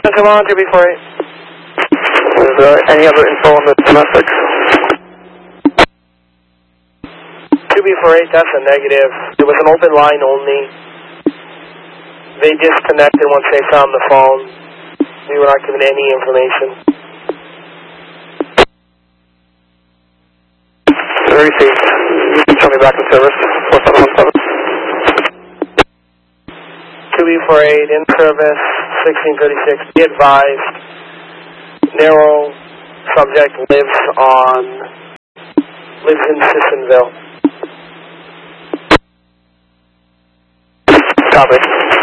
Come on, 2B48. Is there any other info on the domestics? 2B48, that's a negative. It was an open line only. They disconnected once they found the phone. We were not given any information. 30 feet. You can tell me back in service. 4717. 2B48 in service, 1636. Be advised, narrow subject lives in Sissonville. Copy.